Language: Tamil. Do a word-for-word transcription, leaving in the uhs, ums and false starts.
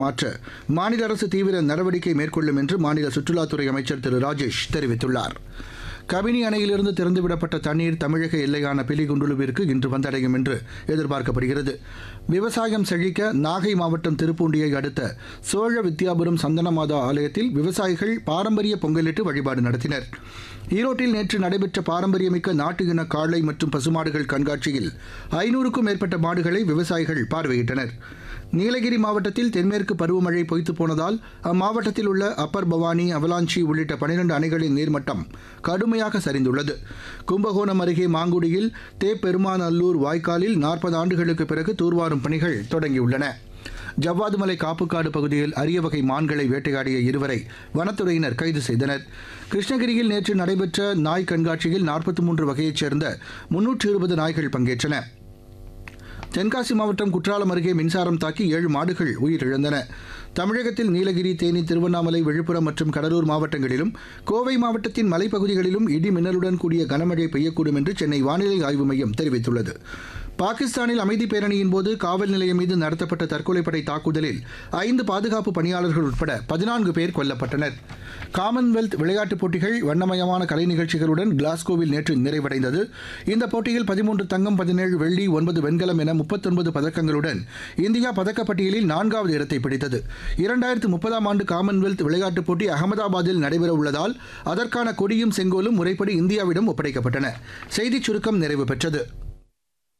மாற்ற மாநில அரசு தீவிர நடவடிக்கை மேற்கொள்ளும் என்று மாநில சுற்றுலாத்துறை அமைச்சர் திரு ராஜேஷ் தெரிவித்துள்ளார். கபினி அணையிலிருந்து திறந்துவிடப்பட்ட தண்ணீர் தமிழக எல்லையான பிலிகுண்டுலுவிற்கு இன்று வந்தடையும் என்று எதிர்பார்க்கப்படுகிறது. விவசாயம் செழிக்க நாகை மாவட்டம் திருப்பூண்டியை அடுத்த சோழ வித்யாபுரம் சந்தனமாதா ஆலயத்தில் விவசாயிகள் பாரம்பரிய பொங்கலிட்டு வழிபாடு நடத்தினர். ஈரோட்டில் நேற்று நடைபெற்ற பாரம்பரியமிக்க நாட்டு இன காளை மற்றும் பசுமாடுகள் கண்காட்சியில் ஐநூறுக்கும் மேற்பட்ட மாடுகளை விவசாயிகள் பார்வையிட்டனர். நீலகிரி மாவட்டத்தில் தென்மேற்கு பருவமழை பொய்த்து போனதால் அம்மாவட்டத்தில் உள்ள அப்பர் பவானி, அவலாஞ்சி உள்ளிட்ட பனிரண்டு அணைகளின் நீர்மட்டம் கடுமையாக சரிந்துள்ளது. கும்பகோணம் அருகே மாங்குடியில் தேப்பெருமாநல்லூர் வாய்க்காலில் நாற்பது ஆண்டுகளுக்கு பிறகு தூர்வாரும் பணிகள் தொடங்கியுள்ளன. ஜவ்வாதுமலை காப்புக்காடு பகுதியில் அரிய வகை மான்களை வேட்டையாடிய இருவரை வனத்துறையினர் கைது செய்தனர். கிருஷ்ணகிரியில் நேற்று நடைபெற்ற நாய் கண்காட்சியில் நாற்பத்தி மூன்று வகையைச் சேர்ந்த முன்னூற்று இருபது நாய்கள் பங்கேற்றன. தென்காசி மாவட்டம் குற்றாலம் அருகே மின்சாரம் தாக்கி ஏழு மாடுகள் உயிரிழந்தன. தமிழகத்தில் நீலகிரி, தேனி, திருவண்ணாமலை, விழுப்புரம் மற்றும் கடலூர் மாவட்டங்களிலும் கோவை மாவட்டத்தின் மலைப்பகுதிகளிலும் இடி மின்னலுடன் கூடிய கனமழை பெய்யக்கூடும் என்று சென்னை வானிலை ஆய்வு மையம் தெரிவித்துள்ளது. பாகிஸ்தானில் அமைதி பேரணியின் போது காவல் நிலையம் மீது நடத்தப்பட்ட தற்கொலைப்படை தாக்குதலில் ஐந்து பாதுகாப்பு பணியாளர்கள் உட்பட பதினான்கு பேர் கொல்லப்பட்டனர். காமன்வெல்த் விளையாட்டுப் போட்டிகள் வண்ணமயமான கலை நிகழ்ச்சிகளுடன் கிளாஸ்கோவில் நேற்று நிறைவடைந்தது. இந்த போட்டியில் பதிமூன்று தங்கம், பதினேழு வெள்ளி, ஒன்பது வெண்கலம் என முப்பத்தொன்பது பதக்கங்களுடன் இந்தியா பதக்கப்பட்டியலில் நான்காவது இடத்தை பிடித்தது. இரண்டாயிரத்து முப்பதாம் ஆண்டு காமன்வெல்த் விளையாட்டுப் போட்டி அகமதாபாத்தில் நடைபெற உள்ளதால் அதற்கான கொடியும் செங்கோலும் முறைப்படி இந்தியாவிடம் ஒப்படைக்கப்பட்டன. செய்திச் சுருக்கம் நிறைவு பெற்றது.